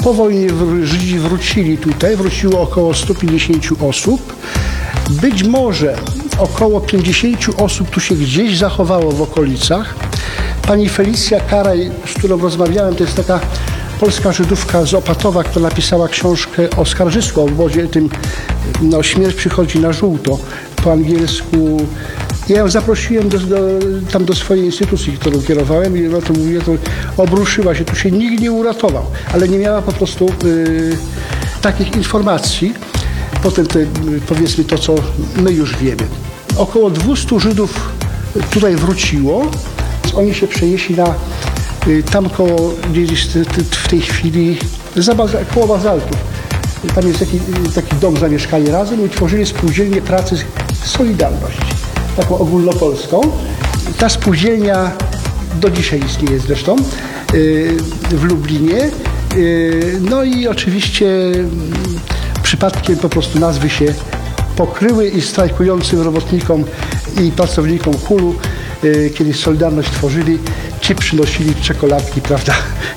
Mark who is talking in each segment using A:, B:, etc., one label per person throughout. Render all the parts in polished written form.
A: Po wojnie Żydzi wrócili tutaj, wróciło około 150 osób. Być może około 50 osób tu się gdzieś zachowało w okolicach. Pani Felicja Karaj, z którą rozmawiałem, to jest taka polska Żydówka z Opatowa, która napisała książkę o skarżysku, o obozie tym, no, śmierć przychodzi na żółto, po angielsku. Ja ją zaprosiłem tam do swojej instytucji, którą kierowałem, i no to mówię, to obruszyła się, tu się nikt nie uratował, ale nie miała po prostu takich informacji. Potem powiedzmy to, co my już wiemy. Około 200 Żydów tutaj wróciło. Oni się przenieśli na tam koło, gdzieś w tej chwili, koło Bazaltów. Tam jest taki dom zamieszkali razem i tworzyli spółdzielnię pracy Solidarność, taką ogólnopolską. Ta spółdzielnia do dzisiaj istnieje zresztą w Lublinie. No i oczywiście przypadkiem po prostu nazwy się pokryły i strajkującym robotnikom i pracownikom KUL-u, kiedy Solidarność tworzyli, ci przynosili czekoladki, prawda,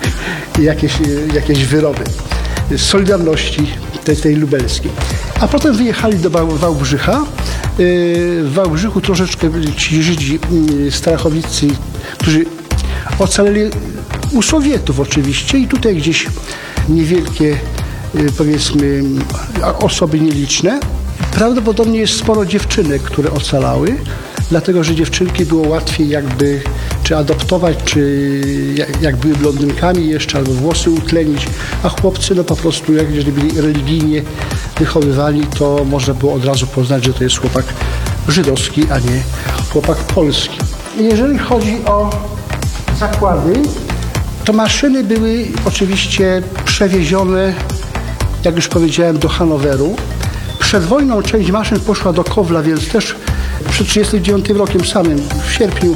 A: jakieś wyroby Solidarności tej lubelskiej. A potem wyjechali do Wałbrzycha. W Wałbrzychu troszeczkę ci Żydzi starachowiccy, którzy ocaleli u Sowietów oczywiście, i tutaj gdzieś niewielkie, powiedzmy, osoby nieliczne. Prawdopodobnie jest sporo dziewczynek, które ocalały, dlatego że dziewczynki było łatwiej jakby czy adoptować, czy jak były blondynkami jeszcze, albo włosy utlenić, a chłopcy no po prostu, jak jeżeli byli religijnie wychowywani, to można było od razu poznać, że to jest chłopak żydowski, a nie chłopak polski. Jeżeli chodzi o zakłady, to maszyny były oczywiście przewiezione, jak już powiedziałem, do Hanoweru. Przed wojną część maszyn poszła do Kowla, więc też przed 1939 rokiem samym, w sierpniu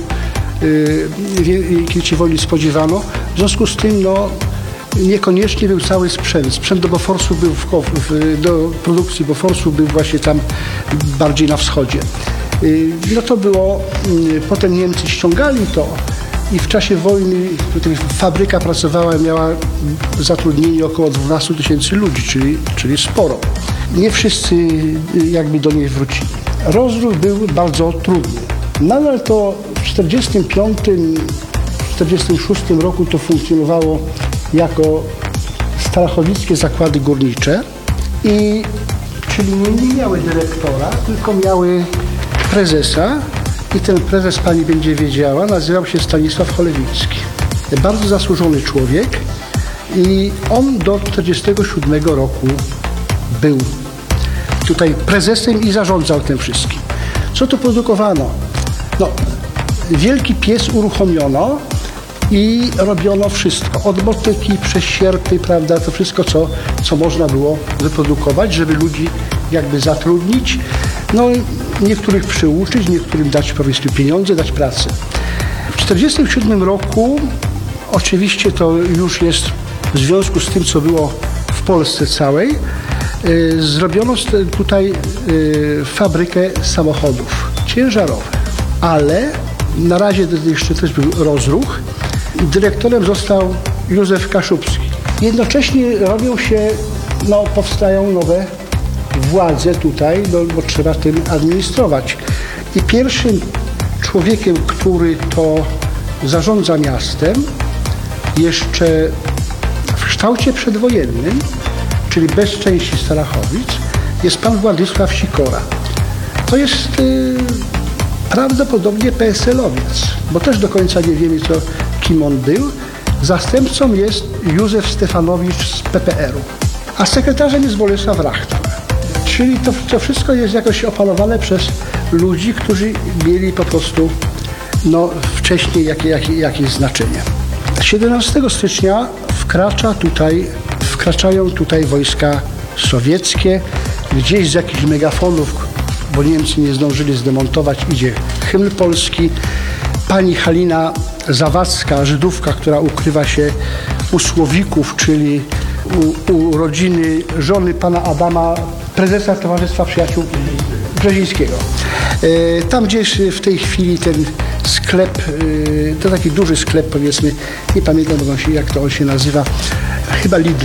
A: Wielkiej Wojny spodziewano. W związku z tym no, niekoniecznie był cały sprzęt. Sprzęt do Boforsu był do produkcji Boforsu był właśnie tam bardziej na wschodzie. No to było, potem Niemcy ściągali to i w czasie wojny tutaj fabryka pracowała, miała zatrudnienie około 12 000 ludzi, czyli sporo. Nie wszyscy jakby do niej wrócili. Rozruch był bardzo trudny. Nadal to w 1945-1946 roku to funkcjonowało jako starachowickie zakłady górnicze, czyli nie miały dyrektora, tylko miały prezesa, i ten prezes, pani będzie wiedziała, nazywał się Stanisław Cholewicki. Bardzo zasłużony człowiek i on do 1947 roku był tutaj prezesem i zarządzał tym wszystkim. Co tu produkowano? No, wielki piec uruchomiono i robiono wszystko. Od motyki przez sierpy, prawda, to wszystko, co można było wyprodukować, żeby ludzi jakby zatrudnić. No, niektórych przyuczyć, niektórym dać, powiedzmy, pieniądze, dać pracę. W 1947 roku, oczywiście to już jest w związku z tym, co było w Polsce całej, zrobiono tutaj fabrykę samochodów ciężarowych, ale na razie jeszcze też był rozruch. Dyrektorem został Józef Kaszubski. Jednocześnie powstają nowe władze tutaj, bo trzeba tym administrować. I pierwszym człowiekiem, który to zarządza miastem, jeszcze w kształcie przedwojennym, czyli bez części Starachowic, jest pan Władysław Sikora. To jest prawdopodobnie PSL-owiec, bo też do końca nie wiemy, kim on był. Zastępcą jest Józef Stefanowicz z PPR-u, a sekretarzem jest Bolesław Rachtan. Czyli to wszystko jest jakoś opanowane przez ludzi, którzy mieli po prostu wcześniej jakieś znaczenie. 17 stycznia wkraczają tutaj wojska sowieckie. Gdzieś z jakichś megafonów, bo Niemcy nie zdążyli zdemontować, idzie hymn polski. Pani Halina Zawadzka, Żydówka, która ukrywa się u Słowików, czyli u rodziny żony pana Adama, prezesa Towarzystwa Przyjaciół Brzezińskiego. Tam gdzieś w tej chwili ten sklep, to taki duży sklep, powiedzmy, nie pamiętam jak to on się nazywa, chyba Lidl